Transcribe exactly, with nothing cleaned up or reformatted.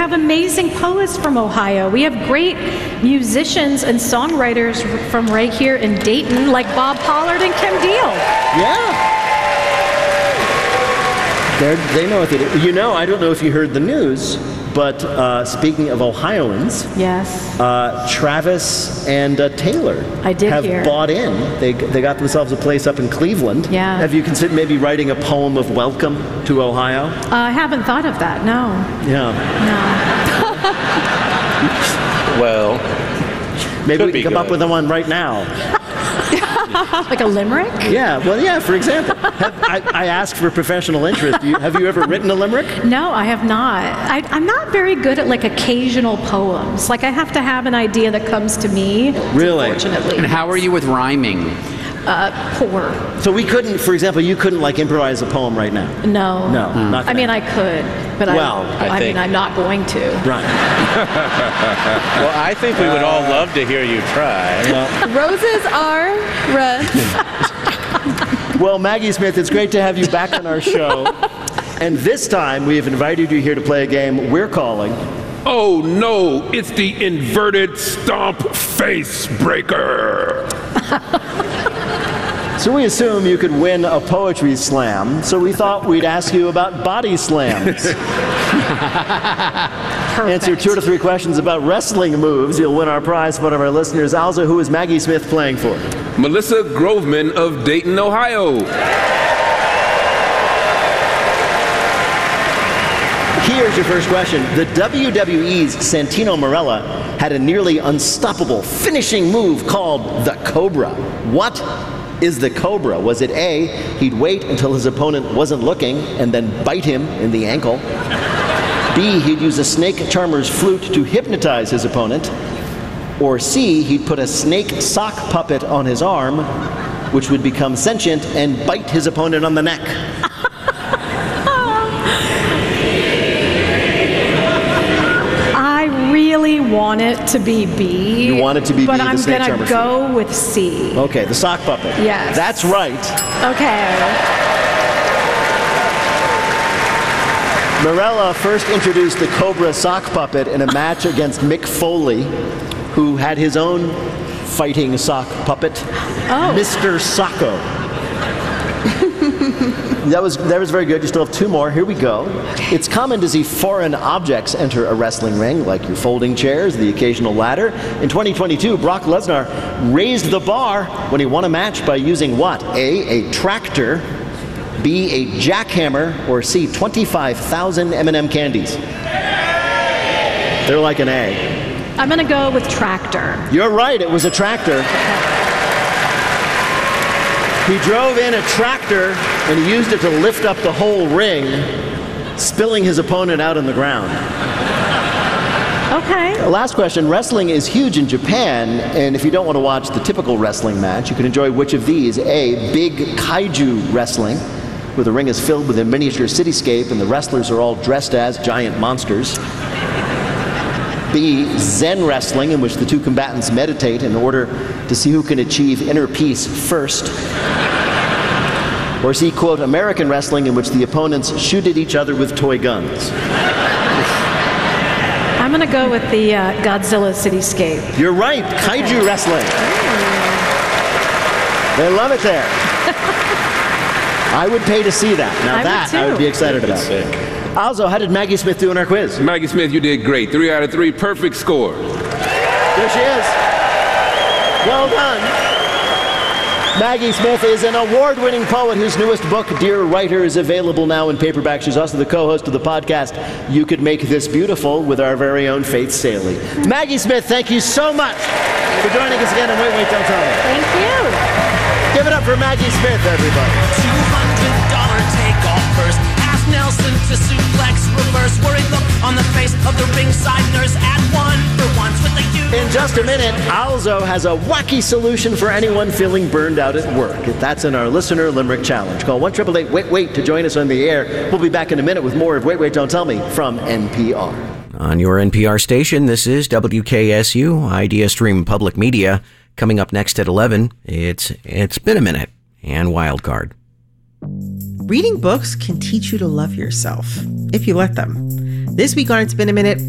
have amazing poets from Ohio. We have great musicians and songwriters from right here in Dayton, like Bob Pollard and Kim Deal. Yeah. They're, they know what they do. You know, I don't know if you heard the news, but uh, speaking of Ohioans, yes, uh, Travis and uh, Taylor I did have hear. bought in. They they got themselves a place up in Cleveland. Yeah. Have you considered maybe writing a poem of welcome to Ohio? Uh, I haven't thought of that, no. Yeah. No. Well, maybe we be can come good. up with one right now. Like a limerick? Yeah, well, yeah, for example. Have, I, I asked for professional interest. Do you, have you ever written a limerick? No, I have not. I, I'm not very good at like occasional poems. Like I have to have an idea that comes to me. Really? Unfortunately. And how are you with rhyming? Uh, poor. So we couldn't, for example, you couldn't like improvise a poem right now? No. No, Hmm. not I mean, I could, but Well, I, I I think- mean, I'm not going to. Right. well, I think we would all love to hear you try. Roses are red. Well, Maggie Smith, it's great to have you back on our show. And this time, we have invited you here to play a game we're calling... Oh no, it's the inverted stomp face breaker. So we assume you could win a poetry slam, so we thought we'd ask you about body slams. Answer two to three questions about wrestling moves. You'll win our prize from one of our listeners. Also, who is Maggie Smith playing for? Melissa Groveman of Dayton, Ohio. Here's your first question. The W W E's Santino Marella had a nearly unstoppable finishing move called the Cobra. What is the Cobra? Was it A, he'd wait until his opponent wasn't looking and then bite him in the ankle? B, he'd use a snake charmer's flute to hypnotize his opponent? Or C, he'd put a snake sock puppet on his arm, which would become sentient and bite his opponent on the neck? I really want it to be B. You want it to be but B, the I'm snake gonna charmer go with C. Okay, the sock puppet. Yes. That's right. Okay. Marella first introduced the Cobra sock puppet in a match against Mick Foley, who had his own fighting sock puppet, Oh. Mister Socko. That was that was very good. You still have two more. Here we go. It's common to see foreign objects enter a wrestling ring, like your folding chairs, the occasional ladder. In twenty twenty-two, Brock Lesnar raised the bar when he won a match by using what? A, a tractor, B, a jackhammer, or C, twenty-five thousand M and M candies. They're like an A. I'm gonna go with tractor. You're right, it was a tractor. He drove in a tractor and he used it to lift up the whole ring, spilling his opponent out on the ground. Okay. Last question. Wrestling is huge in Japan, and if you don't want to watch the typical wrestling match, you can enjoy which of these? A, big kaiju wrestling, where the ring is filled with a miniature cityscape and the wrestlers are all dressed as giant monsters. B, Zen wrestling, in which the two combatants meditate in order to see who can achieve inner peace first. Or C, quote, American wrestling, in which the opponents shoot at each other with toy guns. I'm gonna go with the uh, Godzilla cityscape. You're right, kaiju wrestling. They love it there. I would pay to see that. Now I would that I would too. be excited about. Also, how did Maggie Smith do in our quiz? Maggie Smith, you did great. Three out of three, perfect score. There she is. Well done. Maggie Smith is an award-winning poet whose newest book, Dear Writer, is available now in paperback. She's also the co-host of the podcast, You Could Make This Beautiful, with our very own Faith Saley. Maggie Smith, thank you so much for joining us again on Wait, Wait, Don't Tell Me. Thank you. Give it up for Maggie Smith, everybody. two hundred dollars takeoff first. Ask Nelson to suplex reverse. Worried look on the face of the ringside nurse at one for once with a huge... In just a minute, Alzo has a wacky solution for anyone feeling burned out at work. That's in our Listener Limerick Challenge. Call one eight eight eight, wait, wait to join us on the air. We'll be back in a minute with more of Wait, Wait, Don't Tell Me from N P R. On your N P R station, this is W K S U, Idea Stream Public Media. Coming up next at eleven, it's It's Been a Minute and Wildcard. Reading books can teach you to love yourself, if you let them. This week on It's Been a Minute,